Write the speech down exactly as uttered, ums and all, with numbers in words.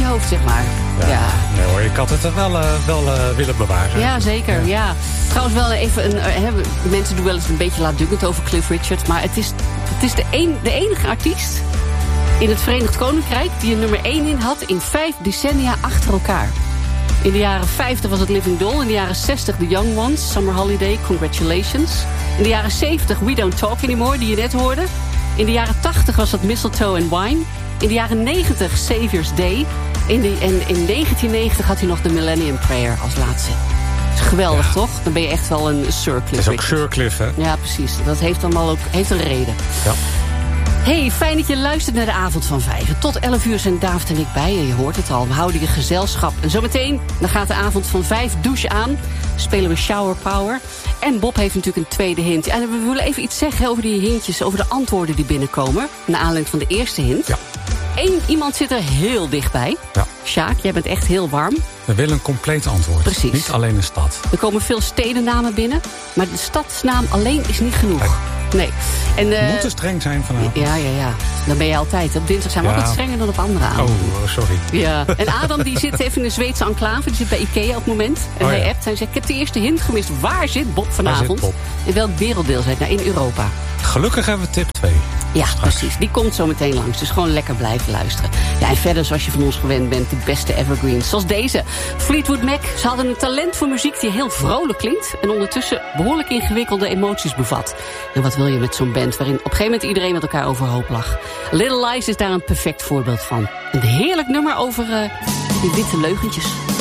hoofd, zeg maar. Ja, ja. Nee hoor, ik had het er wel, uh, wel uh, willen bewaren. Ja, zeker, ja. ja. Trouwens wel even, een, uh, hè, mensen doen wel eens een beetje laatdunkend over Cliff Richard, maar het is, het is de, een, de enige artiest in het Verenigd Koninkrijk die een nummer één in had in vijf decennia achter elkaar. In de jaren vijftig was het Living Doll. In de jaren zestig The Young Ones, Summer Holiday, Congratulations. In de jaren zeventig We Don't Talk Anymore, die je net hoorde. In de jaren tachtig was dat Mistletoe and Wine. In de jaren negentig Savior's Day. In de, en in negentien negentig had hij nog de Millennium Prayer als laatste. Dat is geweldig, ja. Toch? Dan ben je echt wel een Sir Cliff. Het is ook Sir Cliff, hè? Ja, precies. Dat heeft allemaal ook heeft een reden. Ja. Hey, fijn dat je luistert naar de avond van vijf. Tot elf uur zijn David en ik bij je. Je hoort het al, we houden je gezelschap. En zometeen, dan gaat de avond van vijf douche aan. Spelen we Shower Power. En Bob heeft natuurlijk een tweede hint. En we willen even iets zeggen over die hintjes, over de antwoorden die binnenkomen. Naar aanleiding van de eerste hint. Ja. Eén iemand zit er heel dichtbij. Ja. Sjaak, jij bent echt heel warm. We willen een compleet antwoord. Precies. Niet alleen een stad. Er komen veel stedennamen binnen. Maar de stadsnaam alleen is niet genoeg. Nee. Nee. En, uh, moet te streng zijn vanavond. Ja, ja, ja. Dan ben je altijd. Op dinsdag zijn we ja. altijd strenger dan op andere avonden. Oh, sorry. Ja. En Adam die zit even in de Zweedse enclave. Die zit bij Ikea op het moment. En oh, hij ja. appt. Hij zegt, ik heb de eerste hint gemist. Waar zit Bob vanavond? Zit Bob? In welk werelddeel zit hij? Nou, in Europa. Gelukkig hebben we tip twee. Ja, precies. Die komt zo meteen langs. Dus gewoon lekker blijven luisteren. Ja, en verder, zoals je van ons gewend bent, de beste evergreens. Zoals deze. Fleetwood Mac. Ze hadden een talent voor muziek die heel vrolijk klinkt. En ondertussen behoorlijk ingewikkelde emoties bevat. En wat wil je met zo'n band waarin op een gegeven moment iedereen met elkaar overhoop lag? Little Lies is daar een perfect voorbeeld van. Een heerlijk nummer over uh, die witte leugentjes.